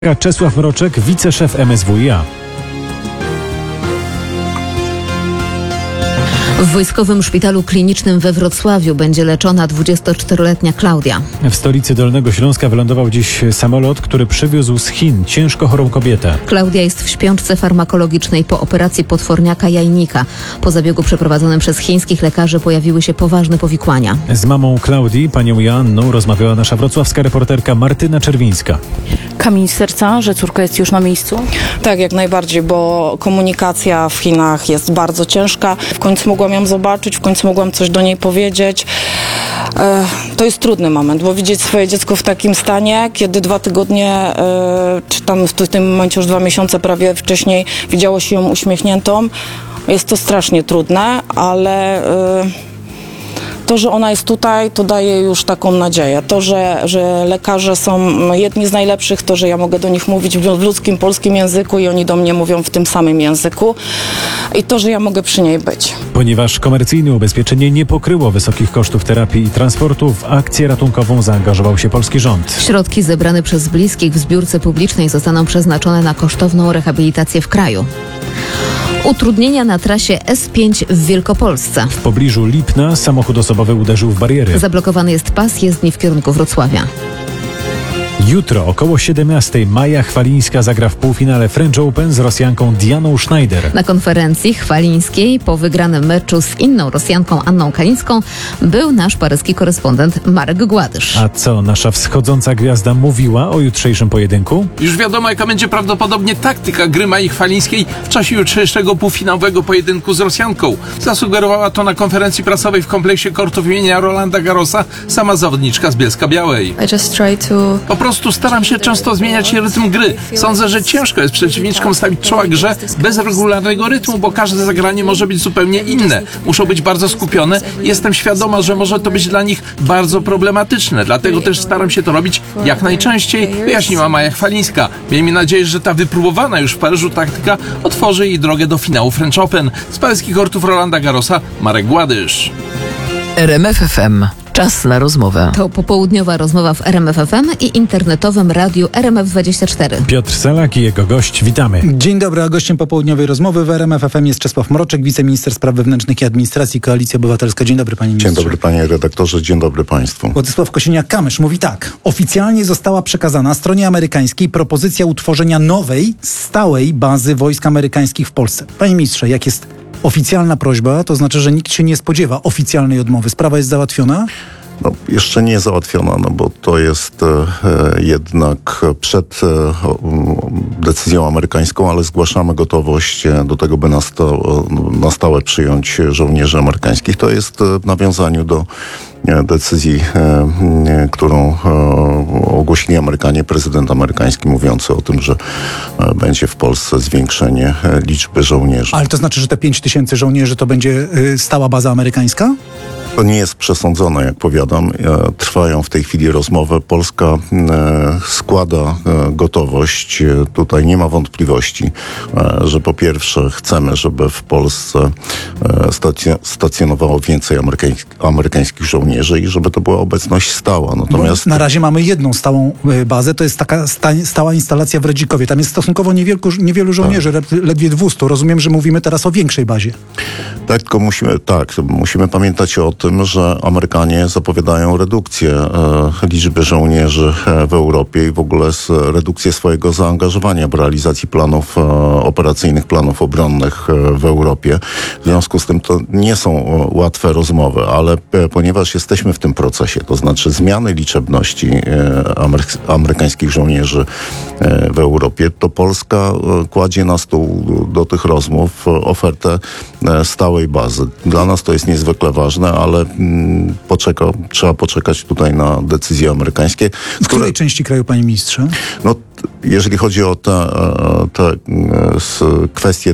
Czesław Mroczek, wiceszef MSWiA. W Wojskowym Szpitalu Klinicznym we Wrocławiu będzie leczona 24-letnia Klaudia. W stolicy Dolnego Śląska wylądował dziś samolot, który przywiózł z Chin ciężko chorą kobietę. Klaudia jest w śpiączce farmakologicznej po operacji potworniaka jajnika. Po zabiegu przeprowadzonym przez chińskich lekarzy pojawiły się poważne powikłania. Z mamą Klaudii, panią Joanną, rozmawiała nasza wrocławska reporterka Martyna Czerwińska. Kamień z serca, że córka jest już na miejscu? Tak, jak najbardziej, bo komunikacja w Chinach jest bardzo ciężka. W końcu mogłam ją zobaczyć, w końcu mogłam coś do niej powiedzieć. To jest trudny moment, bo widzieć swoje dziecko w takim stanie, kiedy 2 tygodnie, czy tam w tym momencie już 2 miesiące prawie wcześniej widziało się ją uśmiechniętą, jest to strasznie trudne, ale to, że ona jest tutaj, to daje już taką nadzieję. To, że lekarze są jedni z najlepszych, to, że ja mogę do nich mówić w ludzkim, polskim języku i oni do mnie mówią w tym samym języku i to, że ja mogę przy niej być. Ponieważ komercyjne ubezpieczenie nie pokryło wysokich kosztów terapii i transportu, w akcję ratunkową zaangażował się polski rząd. Środki zebrane przez bliskich w zbiórce publicznej zostaną przeznaczone na kosztowną rehabilitację w kraju. Utrudnienia na trasie S5 w Wielkopolsce. W pobliżu Lipna samochód osobowy uderzył w bariery. Zablokowany jest pas jezdni w kierunku Wrocławia. Jutro około 17:00 Maja Chwalińska zagra w półfinale French Open z Rosjanką Dianą Schneider. Na konferencji Chwalińskiej po wygranym meczu z inną Rosjanką Anną Kalińską był nasz paryski korespondent Marek Gładysz. A co nasza wschodząca gwiazda mówiła o jutrzejszym pojedynku? Już wiadomo, jaka będzie prawdopodobnie taktyka gry Mai Chwalińskiej w czasie jutrzejszego półfinałowego pojedynku z Rosjanką. Zasugerowała to na konferencji prasowej w kompleksie kortów imienia Rolanda Garrosa sama zawodniczka z Bielska-Białej. Po prostu staram się często zmieniać rytm gry. Sądzę, że ciężko jest przeciwniczkom stawić czoła grze bez regularnego rytmu, bo każde zagranie może być zupełnie inne. Muszą być bardzo skupione. Jestem świadoma, że może to być dla nich bardzo problematyczne. Dlatego też staram się to robić jak najczęściej, wyjaśniła Maja Chwalińska. Miejmy nadzieję, że ta wypróbowana już w Paryżu taktyka otworzy jej drogę do finału French Open. Z paryskich kortów Rolanda Garrosa, Marek Gładysz. RMF FM. Czas na rozmowę. To popołudniowa rozmowa w RMF FM i internetowym radiu RMF24. Piotr Selak i jego gość, witamy. Dzień dobry, a gościem popołudniowej rozmowy w RMF FM jest Czesław Mroczek, wiceminister spraw wewnętrznych i administracji, Koalicja Obywatelska. Dzień dobry, panie ministrze. Dzień dobry, panie redaktorze, dzień dobry państwu. Władysław Kosiniak-Kamysz mówi tak. Oficjalnie została przekazana stronie amerykańskiej propozycja utworzenia nowej, stałej bazy wojsk amerykańskich w Polsce. Panie ministrze, jak jest oficjalna prośba, to znaczy, że nikt się nie spodziewa oficjalnej odmowy. Sprawa jest załatwiona? No, jeszcze nie załatwiona, no bo to jest jednak przed decyzją amerykańską, ale zgłaszamy gotowość do tego, by na stałe przyjąć żołnierzy amerykańskich. To jest w nawiązaniu do decyzji, którą ogłosili Amerykanie, prezydent amerykański mówiący o tym, że będzie w Polsce zwiększenie liczby żołnierzy. Ale to znaczy, że te 5000 żołnierzy to będzie stała baza amerykańska? To nie jest przesądzone, jak powiadam. Trwają w tej chwili rozmowy. Polska składa gotowość. Tutaj nie ma wątpliwości, że po pierwsze chcemy, żeby w Polsce stacjonowało więcej amerykańskich żołnierzy i żeby to była obecność stała. Natomiast na razie mamy jedną stałą bazę, to jest taka stała instalacja w Redzikowie. Tam jest stosunkowo niewielu żołnierzy, ledwie 200. Rozumiem, że mówimy teraz o większej bazie. Tak, tylko musimy pamiętać o tym, że Amerykanie zapowiadają redukcję liczby żołnierzy w Europie i w ogóle redukcję swojego zaangażowania w realizacji planów operacyjnych, planów obronnych w Europie. W związku z tym to nie są łatwe rozmowy, ale ponieważ jesteśmy w tym procesie, to znaczy zmiany liczebności amerykańskich żołnierzy w Europie, to Polska kładzie na stół do tych rozmów ofertę stałej bazy. Dla nas to jest niezwykle ważne, ale trzeba poczekać tutaj na decyzje amerykańskie. W której części kraju, panie ministrze? No, jeżeli chodzi o te kwestie,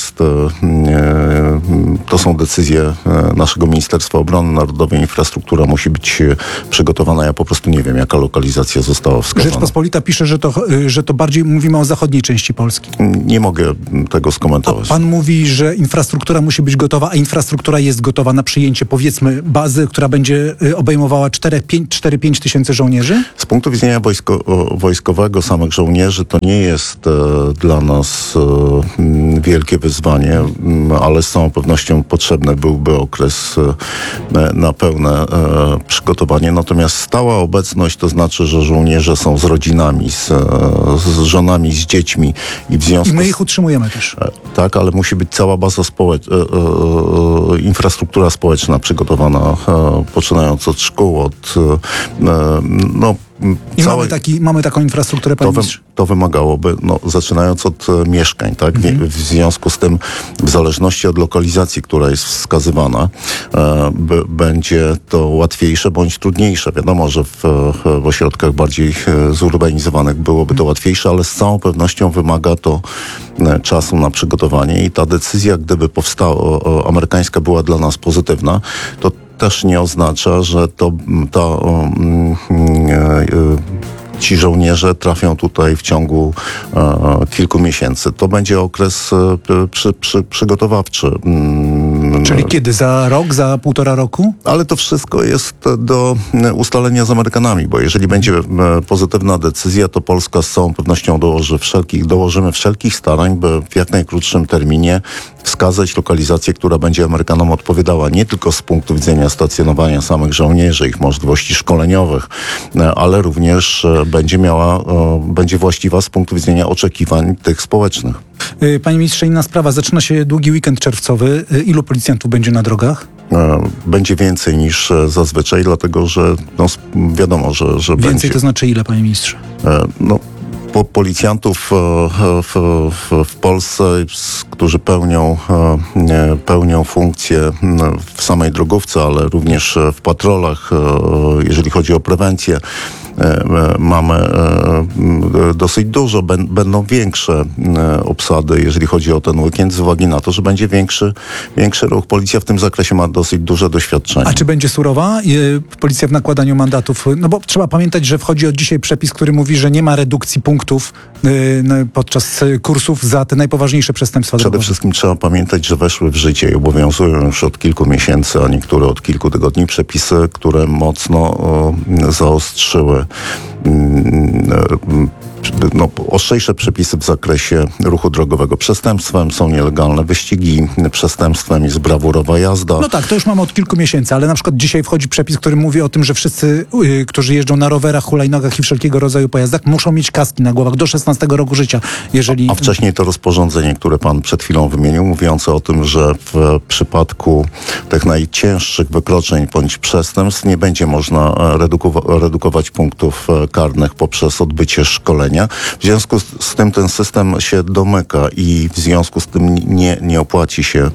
to są decyzje naszego Ministerstwa Obrony Narodowej. Infrastruktura musi być przygotowana. Ja po prostu nie wiem, jaka lokalizacja została wskazana. Rzeczpospolita pisze, że to bardziej mówimy o zachodniej części Polski. Nie mogę tego skomentować. A pan mówi, że infrastruktura musi być gotowa, a infrastruktura jest gotowa na przyjęcie, powiedzmy, powiedzmy bazy, która będzie obejmowała 4-5 tysięcy żołnierzy? Z punktu widzenia wojskowego samych żołnierzy to nie jest dla nas wielkie wyzwanie, ale z całą pewnością potrzebny byłby okres na pełne przygotowanie. Natomiast stała obecność to znaczy, że żołnierze są z rodzinami, z żonami, z dziećmi i w związku I my ich utrzymujemy też. Tak, ale musi być cała baza infrastruktura społeczna przygotowana, poczynając od szkół, od I mamy taką infrastrukturę, panie ministrze? To wymagałoby, zaczynając od mieszkań, tak? W związku z tym, w zależności od lokalizacji, która jest wskazywana, będzie to łatwiejsze bądź trudniejsze. Wiadomo, że w ośrodkach bardziej zurbanizowanych byłoby to łatwiejsze, ale z całą pewnością wymaga to czasu na przygotowanie i ta decyzja, gdyby amerykańska była dla nas pozytywna, to też nie oznacza, że ci żołnierze trafią tutaj w ciągu kilku miesięcy. To będzie okres przygotowawczy. Czyli kiedy? Za rok? Za 1,5 roku? Ale to wszystko jest do ustalenia z Amerykanami, bo jeżeli będzie pozytywna decyzja, to Polska z całą pewnością dołożymy wszelkich starań, by w jak najkrótszym terminie wskazać lokalizację, która będzie Amerykanom odpowiadała nie tylko z punktu widzenia stacjonowania samych żołnierzy, ich możliwości szkoleniowych, ale również będzie właściwa z punktu widzenia oczekiwań tych społecznych. Panie ministrze, inna sprawa. Zaczyna się długi weekend czerwcowy. Ilu policjantów będzie na drogach? Będzie więcej niż zazwyczaj, dlatego że wiadomo, że więcej będzie... to znaczy ile, panie ministrze? Policjantów w Polsce, którzy pełnią funkcję w samej drogówce, ale również w patrolach, jeżeli chodzi o prewencję, mamy dosyć dużo. Będą większe obsady, jeżeli chodzi o ten weekend, z uwagi na to, że będzie większy ruch. Policja w tym zakresie ma dosyć duże doświadczenie. A czy będzie surowa policja w nakładaniu mandatów? No bo trzeba pamiętać, że wchodzi od dzisiaj przepis, który mówi, że nie ma redukcji punktów podczas kursów za te najpoważniejsze przestępstwa drogowe. Przede wszystkim trzeba pamiętać, że weszły w życie i obowiązują już od kilku miesięcy, a niektóre od kilku tygodni przepisy, które mocno zaostrzyły ostrzejsze przepisy w zakresie ruchu drogowego. Przestępstwem są nielegalne wyścigi, przestępstwem jest brawurowa jazda. No tak, to już mamy od kilku miesięcy, ale na przykład dzisiaj wchodzi przepis, który mówi o tym, że wszyscy, którzy jeżdżą na rowerach, hulajnogach i wszelkiego rodzaju pojazdach, muszą mieć kaski na głowach do 16 roku życia. A wcześniej to rozporządzenie, które pan przed chwilą wymienił, mówiące o tym, że w przypadku tych najcięższych wykroczeń bądź przestępstw nie będzie można redukować punktów karnych poprzez odbycie szkolenia. W związku z tym ten system się domyka i w związku z tym nie opłaci się,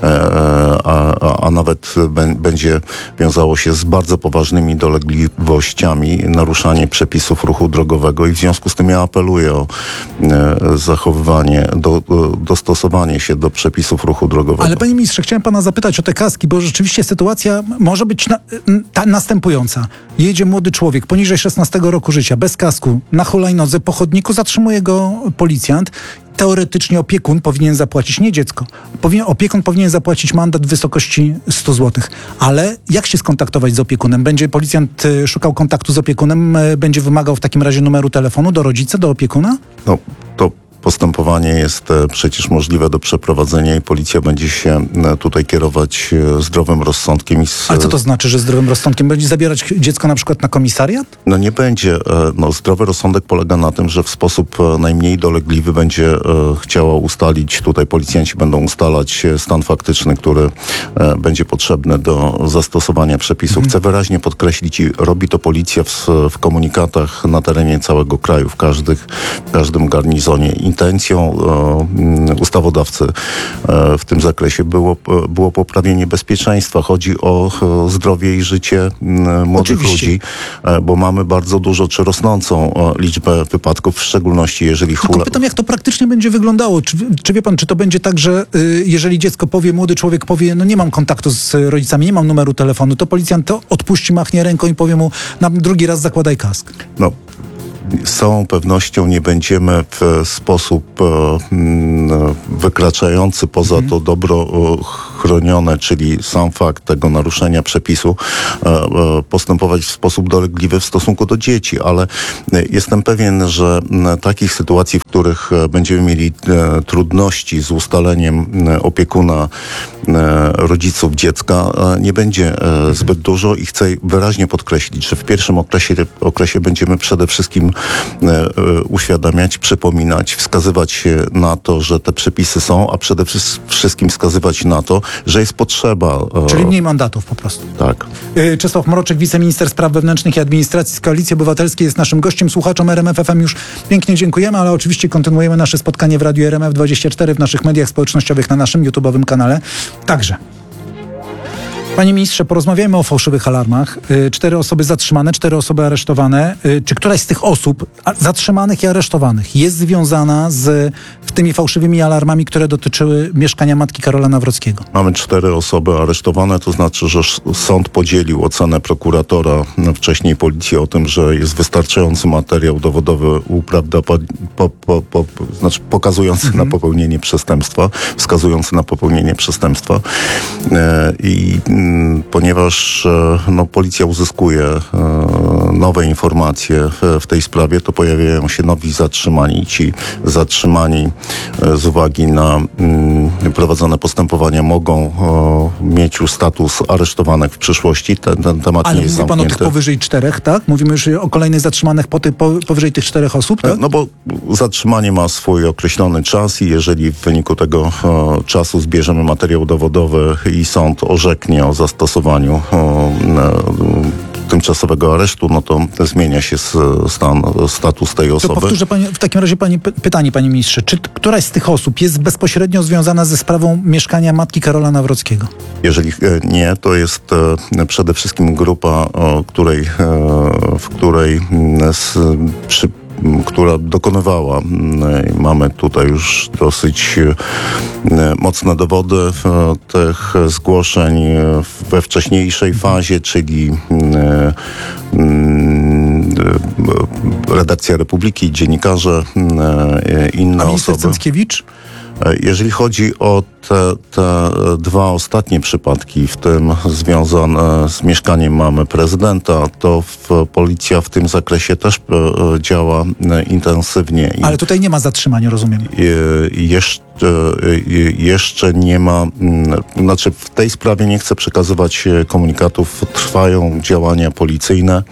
a nawet będzie wiązało się z bardzo poważnymi dolegliwościami naruszanie przepisów ruchu drogowego i w związku z tym ja apeluję o zachowywanie, dostosowanie się do przepisów ruchu drogowego. Ale panie ministrze, chciałem pana zapytać o te kaski, bo rzeczywiście sytuacja może być następująca. Jedzie młody człowiek poniżej 16 roku życia, bez kasku, na hulajnodze, po chodniku, zatrzymuje go policjant. Teoretycznie opiekun powinien zapłacić, nie dziecko. Opiekun powinien zapłacić mandat w wysokości 100 zł. Ale jak się skontaktować z opiekunem? Będzie policjant szukał kontaktu z opiekunem? Będzie wymagał w takim razie numeru telefonu do rodzica, do opiekuna? To postępowanie jest przecież możliwe do przeprowadzenia i policja będzie się tutaj kierować zdrowym rozsądkiem. Ale co to znaczy, że zdrowym rozsądkiem? Będzie zabierać dziecko na przykład na komisariat? Nie będzie. Zdrowy rozsądek polega na tym, że w sposób najmniej dolegliwy będzie chciała ustalić, tutaj policjanci będą ustalać stan faktyczny, który będzie potrzebny do zastosowania przepisów. Chcę wyraźnie podkreślić i robi to policja w komunikatach na terenie całego kraju, w każdym garnizonie. Intencją ustawodawcy w tym zakresie było poprawienie bezpieczeństwa. Chodzi o zdrowie i życie młodych ludzi, bo mamy bardzo dużo, czy rosnącą liczbę wypadków, w szczególności jeżeli Tylko pytam, jak to praktycznie będzie wyglądało. Czy wie pan, czy to będzie tak, że jeżeli dziecko powie, młody człowiek powie, nie mam kontaktu z rodzicami, nie mam numeru telefonu, to policjant to odpuści, machnie ręką i powie mu, na drugi raz zakładaj kask. Z całą pewnością nie będziemy w sposób wykraczający poza to dobro chronione, czyli sam fakt tego naruszenia przepisu, postępować w sposób dolegliwy w stosunku do dzieci, ale jestem pewien, że takich sytuacji, w których będziemy mieli trudności z ustaleniem opiekuna rodziców dziecka, nie będzie zbyt dużo i chcę wyraźnie podkreślić, że w pierwszym okresie będziemy przede wszystkim uświadamiać, przypominać, wskazywać się na to, że te przepisy są, a przede wszystkim wskazywać na to, że jest potrzeba. Czyli mniej mandatów po prostu. Tak. Czesław Mroczek, wiceminister spraw wewnętrznych i administracji z Koalicji Obywatelskiej, jest naszym gościem. Słuchaczom RMF FM już pięknie dziękujemy, ale oczywiście kontynuujemy nasze spotkanie w Radiu RMF24, w naszych mediach społecznościowych, na naszym YouTube'owym kanale. Także. Panie ministrze, porozmawiajmy o fałszywych alarmach. 4 osoby zatrzymane, 4 osoby aresztowane. Czy któraś z tych osób zatrzymanych i aresztowanych jest związana z tymi fałszywymi alarmami, które dotyczyły mieszkania matki Karola Nawrockiego? Mamy 4 osoby aresztowane, to znaczy, że sąd podzielił ocenę prokuratora, wcześniej policji, o tym, że jest wystarczający materiał dowodowy pokazujący na popełnienie przestępstwa, wskazujący na popełnienie przestępstwa. I ponieważ policja uzyskuje nowe informacje w tej sprawie, to pojawiają się nowi zatrzymani. Ci zatrzymani z uwagi na prowadzone postępowania mogą mieć już status aresztowanych w przyszłości. Ten temat ale nie jest mówi pan o tych powyżej 4, tak? Mówimy już o kolejnych zatrzymanych powyżej tych 4 osób, tak? No bo zatrzymanie ma swój określony czas i jeżeli w wyniku tego czasu zbierzemy materiał dowodowy i sąd orzeknie o zastosowaniu tymczasowego aresztu, no to zmienia się status tej osoby. To powtórzę w takim razie pytanie, panie ministrze. Czy któraś z tych osób jest bezpośrednio związana ze sprawą mieszkania matki Karola Nawrockiego? Jeżeli nie, to jest przede wszystkim grupa, która dokonywała. Mamy tutaj już dosyć mocne dowody tych zgłoszeń we wcześniejszej fazie, czyli redakcja Republiki, dziennikarze, inne A minister osoby. Cęckiewicz? Jeżeli chodzi o te 2 ostatnie przypadki, w tym związane z mieszkaniem mamy prezydenta, to policja w tym zakresie też działa intensywnie. Ale tutaj nie ma zatrzymania, rozumiem. Jeszcze nie ma, znaczy w tej sprawie nie chcę przekazywać komunikatów, trwają działania policyjne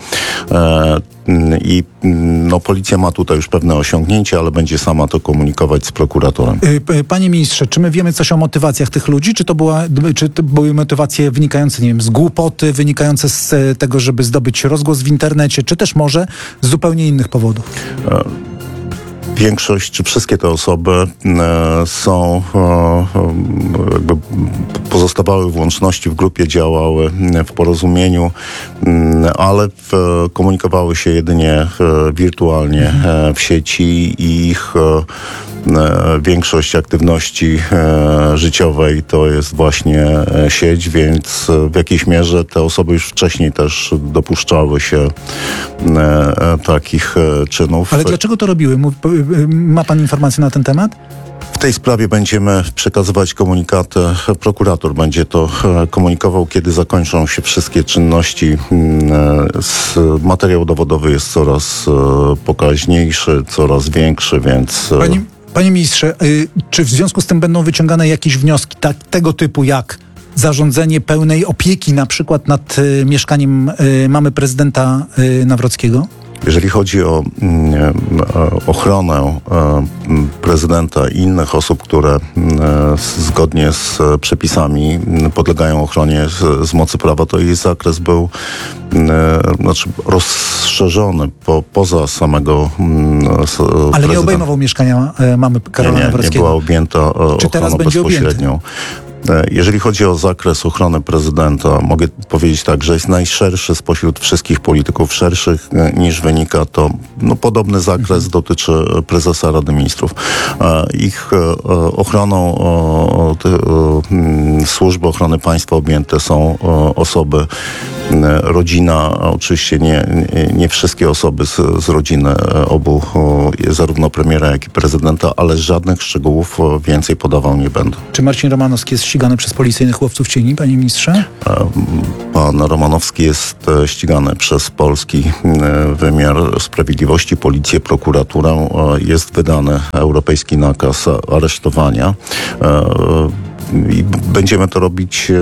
i policja ma tutaj już pewne osiągnięcia, ale będzie sama to komunikować z prokuratorem. Panie ministrze, czy my wiemy coś o motywacjach tych ludzi? Czy to były motywacje wynikające, nie wiem, z głupoty, wynikające z tego, żeby zdobyć rozgłos w internecie, czy też może z zupełnie innych powodów? Większość, czy wszystkie te osoby są jakby pozostawały w łączności, w grupie, działały w porozumieniu, ale komunikowały się jedynie wirtualnie w sieci i ich większość aktywności życiowej to jest właśnie sieć, więc w jakiejś mierze te osoby już wcześniej też dopuszczały się takich czynów. Ale dlaczego to robiły? Ma pan informacje na ten temat? W tej sprawie będziemy przekazywać komunikaty. Prokurator będzie to komunikował, kiedy zakończą się wszystkie czynności. Materiał dowodowy jest coraz pokaźniejszy, coraz większy, więc... Panie ministrze, czy w związku z tym będą wyciągane jakieś wnioski tego typu jak zarządzenie pełnej opieki na przykład nad mieszkaniem mamy prezydenta Nawrockiego? Jeżeli chodzi o ochronę prezydenta i innych osób, które zgodnie z przepisami podlegają ochronie z mocy prawa, to jej zakres był rozszerzony poza samego ale nie obejmował mieszkania mamy Karola Nawrockiego? Nie była objęta ochroną bezpośrednią. Jeżeli chodzi o zakres ochrony prezydenta, mogę powiedzieć tak, że jest najszerszy spośród wszystkich polityków, szerszych niż wynika to. Podobny zakres dotyczy prezesa Rady Ministrów. Ich ochroną służby ochrony państwa objęte są osoby, rodzina, oczywiście nie wszystkie osoby z rodziny obu, zarówno premiera, jak i prezydenta, ale żadnych szczegółów więcej podawał nie będę. Czy Marcin Romanowski jest ścigany przez policyjnych łowców cieni, panie ministrze? Pan Romanowski jest ścigany przez polski wymiar sprawiedliwości, policję, prokuraturę. Jest wydany europejski nakaz aresztowania. I będziemy to robić,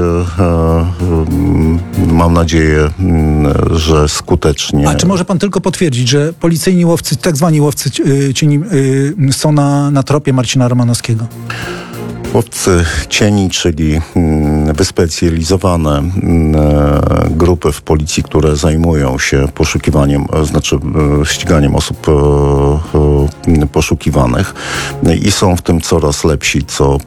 mam nadzieję, że skutecznie. A czy może pan tylko potwierdzić, że policyjni łowcy, tak zwani łowcy cieni są na tropie Marcina Romanowskiego? Łowcy cieni, czyli wyspecjalizowane grupy w policji, które zajmują się poszukiwaniem, ściganiem osób poszukiwanych i są w tym coraz lepsi,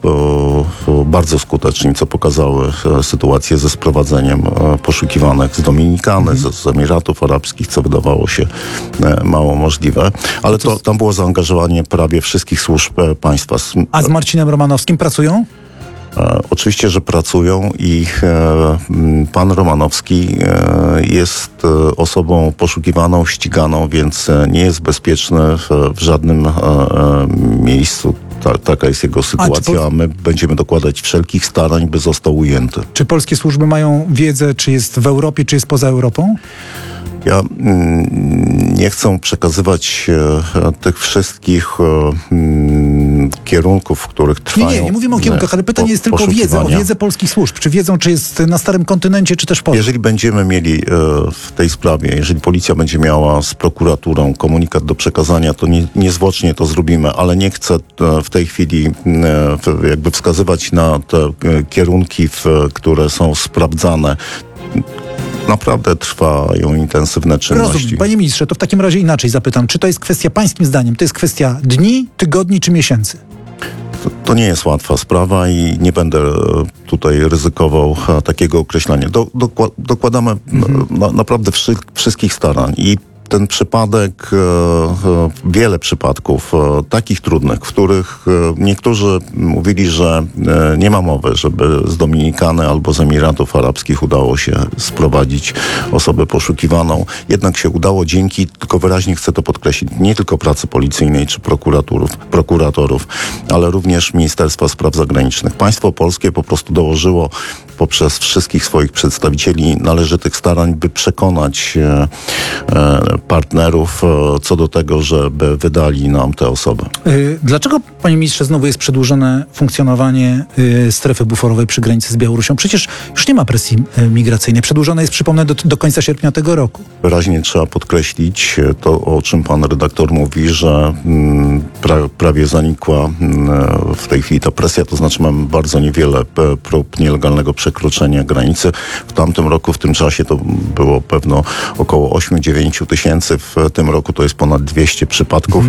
bardzo skuteczni, co pokazały sytuacje ze sprowadzeniem poszukiwanych z Dominikany, z Emiratów Arabskich, co wydawało się mało możliwe, ale tam było zaangażowanie prawie wszystkich służb państwa. A z Marcinem Romanowskim pracują? Oczywiście, że pracują i pan Romanowski jest osobą poszukiwaną, ściganą, więc nie jest bezpieczny w żadnym miejscu. Taka jest jego sytuacja, a my będziemy dokładać wszelkich starań, by został ujęty. Czy polskie służby mają wiedzę, czy jest w Europie, czy jest poza Europą? Ja nie chcę przekazywać tych wszystkich kierunków, w których trwają. Nie mówimy o kierunkach, ale pytanie jest tylko o wiedzę polskich służb. Czy wiedzą, czy jest na Starym Kontynencie, czy też poza? Jeżeli będziemy mieli w tej sprawie, jeżeli policja będzie miała z prokuraturą komunikat do przekazania, to niezwłocznie to zrobimy, ale nie chcę w tej chwili jakby wskazywać na te kierunki, które są sprawdzane. Naprawdę trwają intensywne czynności. Rozumiem. Panie ministrze, to w takim razie inaczej zapytam. Czy to jest kwestia, pańskim zdaniem, to jest kwestia dni, tygodni czy miesięcy? To nie jest łatwa sprawa i nie będę tutaj ryzykował takiego określenia. Dokładamy naprawdę wszystkich starań i ten przypadek, wiele przypadków takich trudnych, w których niektórzy mówili, że nie ma mowy, żeby z Dominikany albo z Emiratów Arabskich udało się sprowadzić osobę poszukiwaną. Jednak się udało dzięki, tylko wyraźnie chcę to podkreślić, nie tylko pracy policyjnej czy prokuratorów, ale również Ministerstwa Spraw Zagranicznych. Państwo polskie po prostu dołożyło poprzez wszystkich swoich przedstawicieli należytych starań, by przekonać partnerów co do tego, żeby wydali nam te osoby. Dlaczego, panie ministrze, znowu jest przedłużone funkcjonowanie strefy buforowej przy granicy z Białorusią? Przecież już nie ma presji migracyjnej. Przedłużone jest, przypomnę, do końca sierpnia tego roku. Wyraźnie trzeba podkreślić to, o czym pan redaktor mówi, że prawie zanikła w tej chwili ta presja, to znaczy mamy bardzo niewiele prób nielegalnego przekroczenia granicy. W tamtym roku, w tym czasie to było pewno około 8-9 tysięcy. W tym roku to jest ponad 200 przypadków.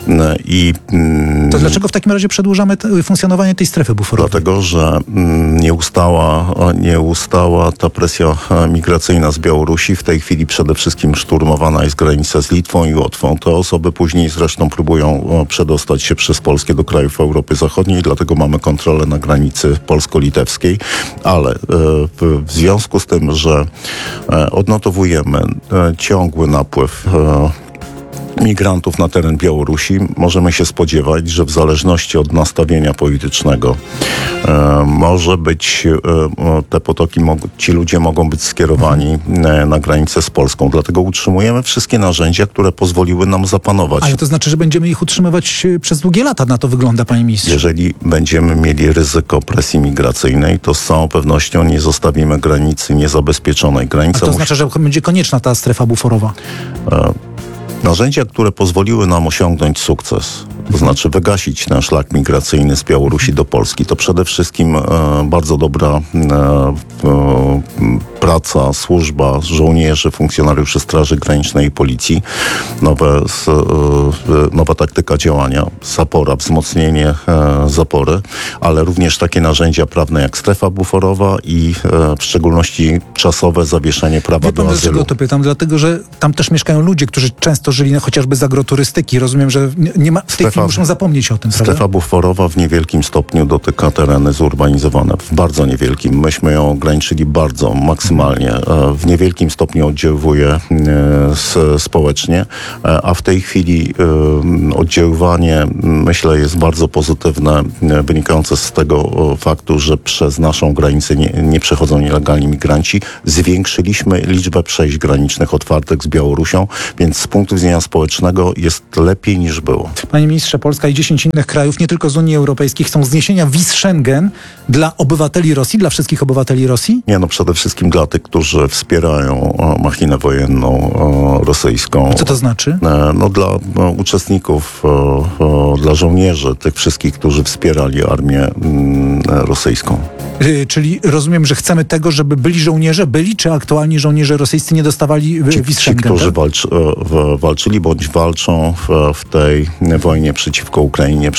To dlaczego w takim razie przedłużamy funkcjonowanie tej strefy buforowej? Dlatego, że nie ustała ta presja migracyjna z Białorusi. W tej chwili przede wszystkim szturmowana jest granica z Litwą i Łotwą. Te osoby później zresztą próbują przedostać się przez Polskę do krajów Europy Zachodniej, dlatego mamy kontrolę na granicy polsko-litewskiej, ale w związku z tym, że odnotowujemy ciągły napływ migrantów na teren Białorusi, możemy się spodziewać, że w zależności od nastawienia politycznego może być te potoki, ci ludzie mogą być skierowani na granicę z Polską. Dlatego utrzymujemy wszystkie narzędzia, które pozwoliły nam zapanować. Ale to znaczy, że będziemy ich utrzymywać przez długie lata, na to wygląda, panie ministrze. Jeżeli będziemy mieli ryzyko presji migracyjnej, to z całą pewnością nie zostawimy granicy niezabezpieczonej. A to znaczy, że będzie konieczna ta strefa buforowa? Narzędzia, które pozwoliły nam osiągnąć sukces, to znaczy wygasić ten szlak migracyjny z Białorusi do Polski, to przede wszystkim bardzo dobra praca, służba, żołnierzy, funkcjonariuszy Straży Granicznej i Policji, nowa taktyka działania, zapora, wzmocnienie zapory, ale również takie narzędzia prawne jak strefa buforowa i w szczególności czasowe zawieszenie prawa do azylu. Dlaczego to pytam? Dlatego, że tam też mieszkają ludzie, którzy często żyli chociażby z agroturystyki. Rozumiem, że nie ma w tej chwili Polacy muszą zapomnieć o tym, prawda? Strefa buforowa w niewielkim stopniu dotyka tereny zurbanizowane, w bardzo niewielkim. Myśmy ją ograniczyli bardzo, maksymalnie. W niewielkim stopniu oddziałuje społecznie, a w tej chwili oddziaływanie, myślę, jest bardzo pozytywne, wynikające z tego faktu, że przez naszą granicę nie przechodzą nielegalni migranci. Zwiększyliśmy liczbę przejść granicznych otwartych z Białorusią, więc z punktu widzenia społecznego jest lepiej niż było. Panie ministrze, Polska i 10 innych krajów, nie tylko z Unii Europejskiej, chcą zniesienia wiz Schengen dla obywateli Rosji, dla wszystkich obywateli Rosji? Nie, przede wszystkim dla tych, którzy wspierają machinę wojenną rosyjską. Co to znaczy? Dla uczestników, dla żołnierzy, tych wszystkich, którzy wspierali armię rosyjską. Czyli rozumiem, że chcemy tego, żeby byli żołnierze, czy aktualni żołnierze rosyjscy nie dostawali wiz Ci, Schengen? którzy walczyli bądź walczą w tej wojnie przeciwko Ukrainie,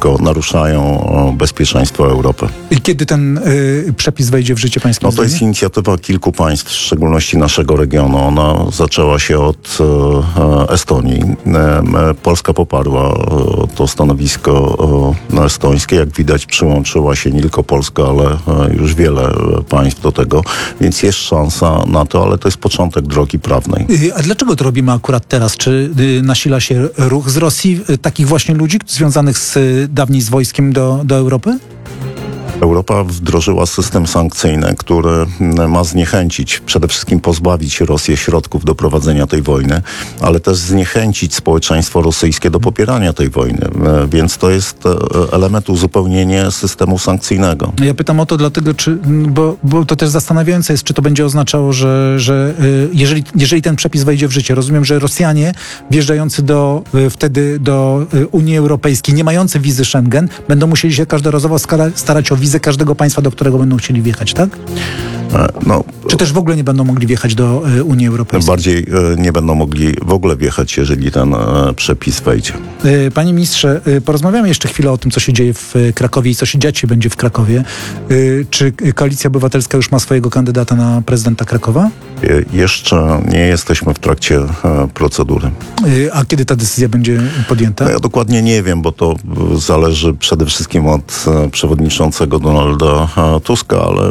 naruszają bezpieczeństwo Europy. I kiedy ten przepis wejdzie w życie, pańskim To jest inicjatywa kilku państw, w szczególności naszego regionu. Ona zaczęła się od Estonii. Polska poparła to stanowisko estońskie. Jak widać, przyłączyła się nie tylko Polska, ale już wiele państw do tego, więc jest szansa na to, ale to jest początek drogi prawnej. A dlaczego to robimy akurat teraz? Czy nasila się ruch z Rosji takich właśnie ludzi związanych dawniej z wojskiem do Europy? Europa wdrożyła system sankcyjny, który ma zniechęcić, przede wszystkim pozbawić Rosję środków do prowadzenia tej wojny, ale też zniechęcić społeczeństwo rosyjskie do popierania tej wojny. Więc to jest element uzupełnienia systemu sankcyjnego. Ja pytam o to dlatego, bo to też zastanawiające jest, czy to będzie oznaczało, że jeżeli ten przepis wejdzie w życie, rozumiem, że Rosjanie wjeżdżający wtedy do Unii Europejskiej, nie mający wizy Schengen, będą musieli się każdorazowo starać o wizę każdego państwa, do którego będą chcieli wjechać, tak? Czy też w ogóle nie będą mogli wjechać do Unii Europejskiej? Bardziej nie będą mogli w ogóle wjechać, jeżeli ten przepis wejdzie. Panie ministrze, porozmawiamy jeszcze chwilę o tym, co się dzieje w Krakowie i co się dziać się będzie w Krakowie. Czy Koalicja Obywatelska już ma swojego kandydata na prezydenta Krakowa? Jeszcze nie jesteśmy w trakcie procedury. A kiedy ta decyzja będzie podjęta? Ja dokładnie nie wiem, bo to zależy przede wszystkim od przewodniczącego Donalda Tuska, ale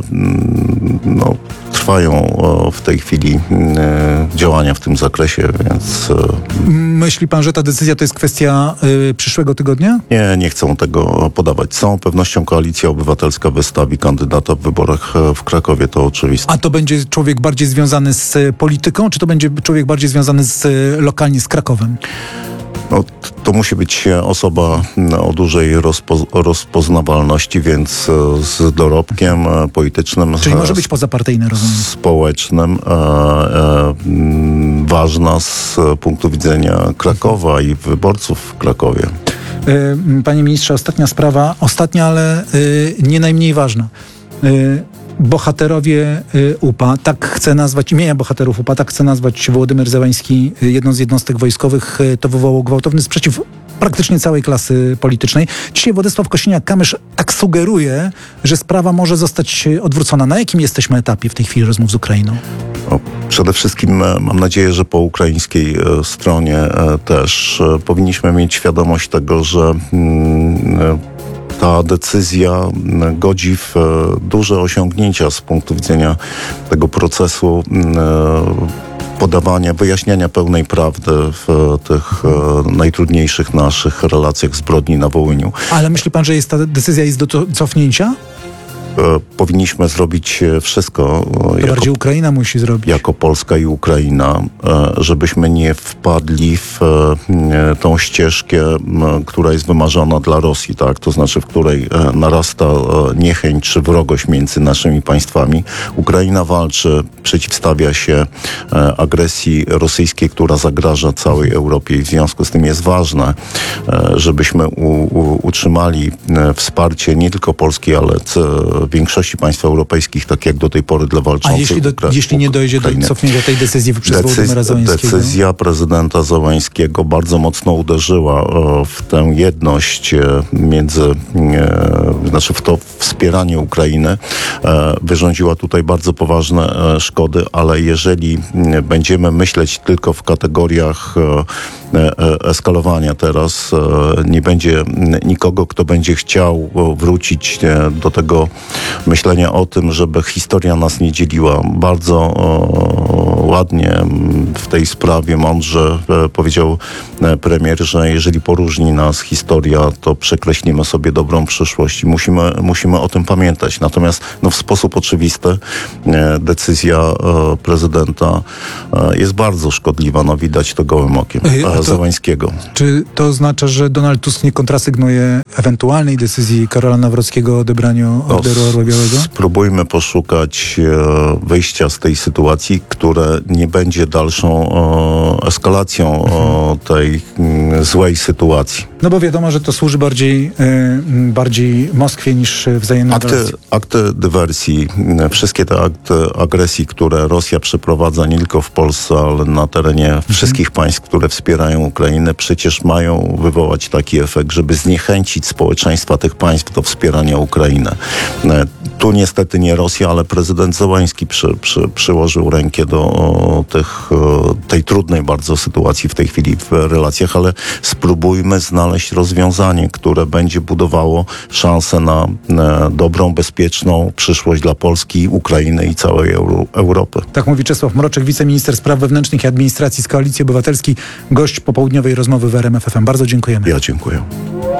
trwają w tej chwili działania w tym zakresie, więc... Myśli pan, że ta decyzja to jest kwestia przyszłego tygodnia? Nie chcą tego podawać. Z całą pewnością Koalicja Obywatelska wystawi kandydata w wyborach w Krakowie, to oczywiste. A to będzie człowiek bardziej związany z polityką, czy to będzie człowiek bardziej związany lokalnie z Krakowem? To musi być osoba o dużej rozpoznawalności, więc z dorobkiem politycznym. Czyli może być pozapartyjny, rozumiem. Społecznym, ważna z punktu widzenia Krakowa i wyborców w Krakowie. Panie ministrze, ostatnia sprawa, ale nie najmniej ważna. Bohaterowie UPA, tak chcę nazwać, imienia bohaterów UPA, tak chce nazwać Wołodymyr Zełański, jedną z jednostek wojskowych, to wywołało gwałtowny sprzeciw praktycznie całej klasy politycznej. Dzisiaj Władysław Kosiniak-Kamysz tak sugeruje, że sprawa może zostać odwrócona. Na jakim jesteśmy etapie w tej chwili rozmów z Ukrainą? Przede wszystkim mam nadzieję, że po ukraińskiej stronie też powinniśmy mieć świadomość tego, że ta decyzja godzi w duże osiągnięcia z punktu widzenia tego procesu podawania, wyjaśniania pełnej prawdy w tych najtrudniejszych naszych relacjach zbrodni na Wołyniu. Ale myśli pan, że ta decyzja jest do cofnięcia? Powinniśmy zrobić wszystko. To bardziej Ukraina musi zrobić. Jako Polska i Ukraina, żebyśmy nie wpadli w tą ścieżkę, która jest wymarzona dla Rosji, tak? To znaczy, w której narasta niechęć czy wrogość między naszymi państwami. Ukraina walczy, przeciwstawia się agresji rosyjskiej, która zagraża całej Europie i w związku z tym jest ważne, żebyśmy utrzymali wsparcie nie tylko Polski, ale większości państw europejskich, tak jak do tej pory dla A walczących jeśli nie dojdzie do Ukrainy. cofnięcia tej decyzji przez Wołodymyra Zełenskiego? Decyzja prezydenta Zełenskiego bardzo mocno uderzyła w tę jedność w to wspieranie Ukrainy. Wyrządziła tutaj bardzo poważne szkody, ale jeżeli będziemy myśleć tylko w kategoriach eskalowania teraz, nie będzie nikogo, kto będzie chciał wrócić do tego myślenia o tym, żeby historia nas nie dzieliła. Bardzo ładnie w tej sprawie mądrze powiedział premier, że jeżeli poróżni nas historia, to przekreślimy sobie dobrą przyszłość i musimy o tym pamiętać. Natomiast w sposób oczywisty decyzja prezydenta jest bardzo szkodliwa. Widać to gołym okiem Zełenskiego. Czy to oznacza, że Donald Tusk nie kontrasygnuje ewentualnej decyzji Karola Nawrockiego o odebraniu Orderu Orła Białego? Spróbujmy poszukać wyjścia z tej sytuacji, które nie będzie dalszą eskalacją tej złej sytuacji. No bo wiadomo, że to służy bardziej Moskwie niż wzajemnej relacji. Akty dywersji, wszystkie te akty agresji, które Rosja przeprowadza nie tylko w Polsce, ale na terenie wszystkich państw, które wspierają Ukrainę, przecież mają wywołać taki efekt, żeby zniechęcić społeczeństwa tych państw do wspierania Ukrainy. Tu niestety nie Rosja, ale prezydent Zełenski przyłożył rękę do tej trudnej bardzo sytuacji w tej chwili w relacjach, ale spróbujmy znaleźć rozwiązanie, które będzie budowało szansę na dobrą, bezpieczną przyszłość dla Polski, Ukrainy i całej Europy. Tak mówi Czesław Mroczek, wiceminister spraw wewnętrznych i administracji z Koalicji Obywatelskiej, gość popołudniowej rozmowy w RMF FM. Bardzo dziękujemy. Ja dziękuję.